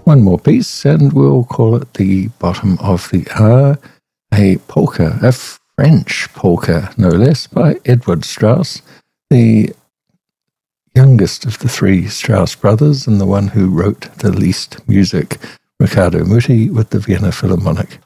One more piece, and we'll call it the bottom of the hour. A polka, a French polka, no less, by Edward Strauss, the youngest of the three Strauss brothers and the one who wrote the least music. Riccardo Muti with the Vienna Philharmonic.